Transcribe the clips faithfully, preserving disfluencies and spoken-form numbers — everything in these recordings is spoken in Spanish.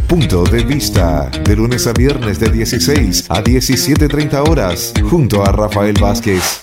Punto de Vista, de lunes a viernes de dieciséis a diecisiete treinta horas, junto a Rafael Vázquez.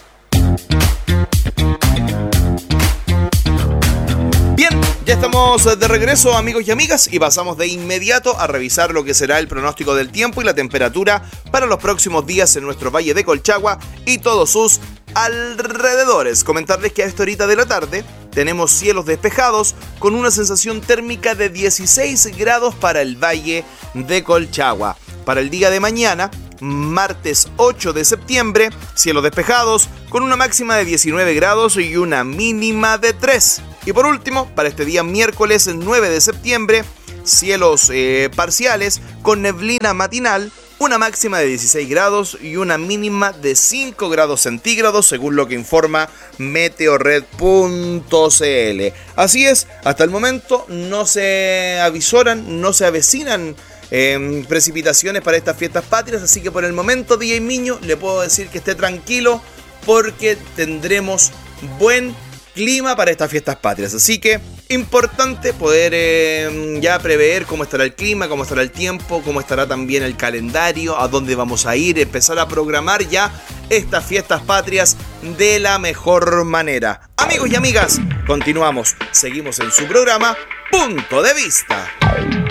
Bien, ya estamos de regreso, amigos y amigas, y pasamos de inmediato a revisar lo que será el pronóstico del tiempo y la temperatura para los próximos días en nuestro Valle de Colchagua y todos sus alrededores. Comentarles que a esta horita de la tarde tenemos cielos despejados con una sensación térmica de dieciséis grados para el Valle de Colchagua. Para el día de mañana, martes ocho de septiembre, cielos despejados con una máxima de diecinueve grados y una mínima de tres. Y por último, para este día miércoles nueve de septiembre, cielos eh, parciales con neblina matinal, una máxima de dieciséis grados y una mínima de cinco grados centígrados, según lo que informa meteorred punto c l. Así es, hasta el momento no se avisoran, no se avecinan eh, precipitaciones para estas fiestas patrias, así que por el momento, D J Miño, le puedo decir que esté tranquilo porque tendremos buen clima para estas fiestas patrias. Así que importante poder eh, ya prever cómo estará el clima, cómo estará el tiempo, cómo estará también el calendario, a dónde vamos a ir, empezar a programar ya estas fiestas patrias de la mejor manera. Amigos y amigas, continuamos, seguimos en su programa Punto de Vista.